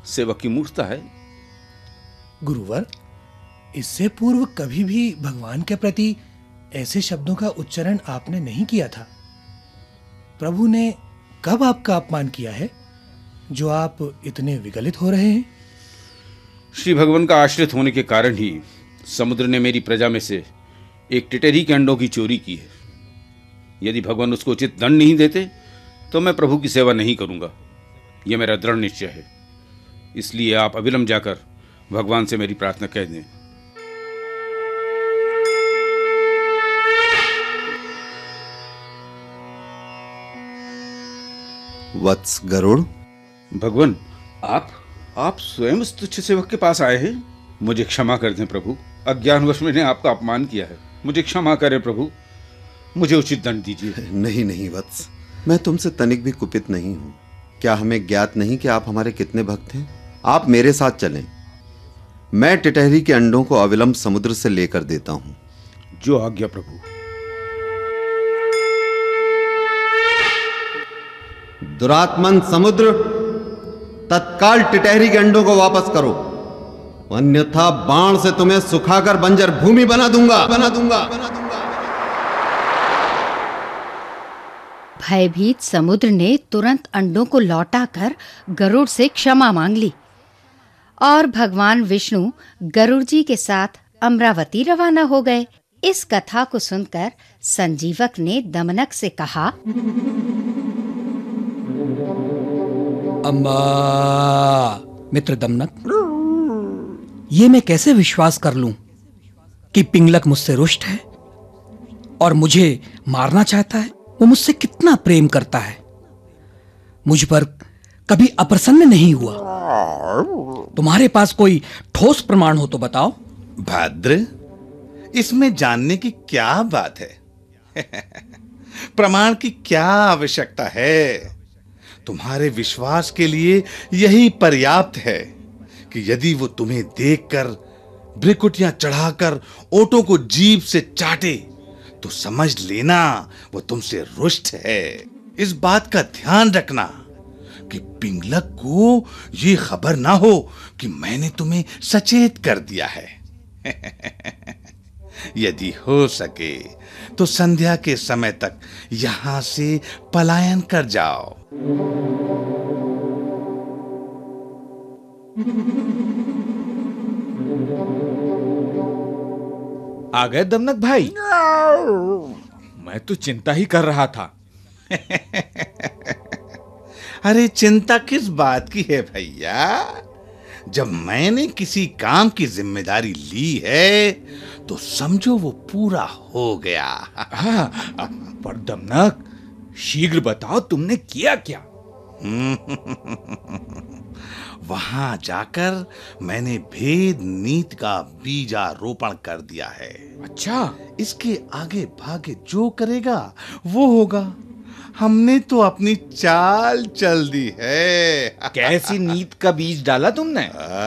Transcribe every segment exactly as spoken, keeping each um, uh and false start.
सेवक की मूर्खता है। गुरुवर, इससे पूर्व कभी भी भगवान के प्रति ऐसे शब्दों का उच्चारण आपने नहीं किया था। प्रभु ने कब आपका अपमान किया है जो आप इतने विगलित हो रहे हैं? श्री भगवान का आश्रित होने के कारण ही समुद्र ने मेरी प्रजा में से एक टिटहरी के अंडों की चोरी की है। यदि भगवान उसको उचित दंड नहीं देते तो मैं प्रभु की सेवा नहीं करूंगा। यह मेरा दृढ़ निश्चय है। इसलिए आप अविलंब जाकर भगवान से मेरी प्रार्थना कह दें। वत्स गरुड़, भगवान, आप आप स्वयं उस तुच्छ सेवक के पास आए हैं। मुझे क्षमा कर दें प्रभु, अज्ञानवश मैंने आपका अपमान किया है। मुझे क्षमा करें प्रभु, मुझे उचित दंड दीजिए। नहीं नहीं वत्स, मैं तुमसे तनिक भी कुपित नहीं हूं। क्या हमें ज्ञात नहीं कि आप हमारे कितने भक्त हैं? आप मेरे साथ चलें। मैं टिटहरी के अंडों को अविलंब समुद्र से लेकर देता हूं। जो आज्ञा प्रभु। दुरात्मन समुद्र, तत्काल टिटहरी के अंडों को वापस करो, अन्यथा बाण से तुम्हें सुखाकर बंजर भूमि बना दूंगा बना दूंगा बना दूंगा। भयभीत समुद्र ने तुरंत अंडों को लौटाकर गरुड़ से क्षमा मांग ली और भगवान विष्णु गरुड़ जी के साथ अमरावती रवाना हो गए। इस कथा को सुनकर संजीवक ने दमनक से कहा, अम्मा, मित्र दमनक, ये मैं कैसे विश्वास कर लूं कि पिंगलक मुझसे रुष्ट है और मुझे मारना चाहता है। वो मुझसे कितना प्रेम करता है, मुझ पर कभी अप्रसन्न नहीं हुआ। तुम्हारे पास कोई ठोस प्रमाण हो तो बताओ। भद्र, इसमें जानने की क्या बात है? प्रमाण की क्या आवश्यकता है? तुम्हारे विश्वास के लिए यही पर्याप्त है कि यदि वो तुम्हें देखकर भ्रिकुटियां चढ़ाकर ओटों को जीभ से चाटे तो समझ लेना वो तुमसे रुष्ट है। इस बात का ध्यान रखना कि पिंगलक को ये खबर ना हो कि मैंने तुम्हें सचेत कर दिया है। यदि हो सके तो संध्या के समय तक यहां से पलायन कर जाओ। आ गए दमनक भाई? मैं तो चिंता ही कर रहा था। अरे चिंता किस बात की है भैया? जब मैंने किसी काम की जिम्मेदारी ली है तो समझो वो पूरा हो गया। हाँ, पर दमनक शीघ्र बताओ तुमने किया क्या? वहां जाकर मैंने भेद नीति का बीजारोपण कर दिया है। अच्छा, इसके आगे भागे जो करेगा वो होगा। हमने तो अपनी चाल चल दी है। कैसी नीति का बीज डाला तुमने?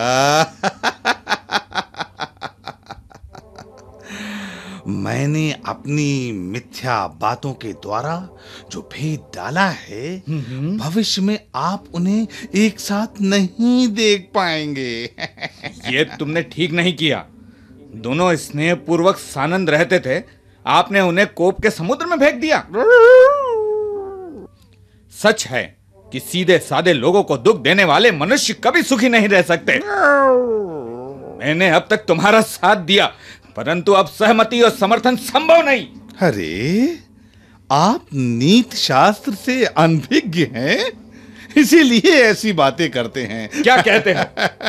मैंने अपनी मिथ्या बातों के द्वारा जो भेद डाला है, भविष्य में आप उन्हें एक साथ नहीं देख पाएंगे। ये तुमने ठीक नहीं किया। दोनों स्नेह पूर्वक सानंद रहते थे, आपने उन्हें कोप के समुद्र में फेंक दिया। सच है कि सीधे साधे लोगों को दुख देने वाले मनुष्य कभी सुखी नहीं रह सकते। मैंने अब तक तुम्हारा साथ दिया, परंतु अब सहमति और समर्थन संभव नहीं। अरे, आप नीति शास्त्र से अनभिज्ञ हैं, इसीलिए ऐसी बातें करते हैं। क्या कहते हैं?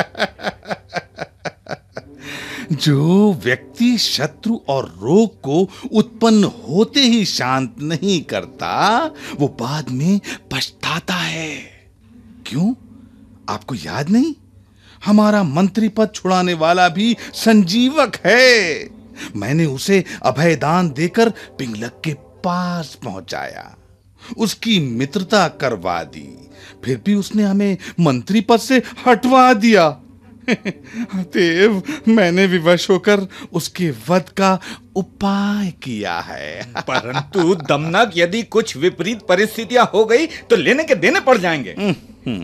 जो व्यक्ति शत्रु और रोग को उत्पन्न होते ही शांत नहीं करता, वो बाद में पछताता है। क्यों? आपको याद नहीं? हमारा मंत्री पद छुड़ाने वाला भी संजीवक है। मैंने उसे अभयदान देकर पिंगलक के पास पहुंचाया, उसकी मित्रता करवा दी, फिर भी उसने हमें मंत्री पद से हटवा दिया। देव, मैंने विवश होकर उसके वध का उपाय किया है। परंतु दमनक, यदि कुछ विपरीत परिस्थितियां हो गई तो लेने के देने पड़ जाएंगे।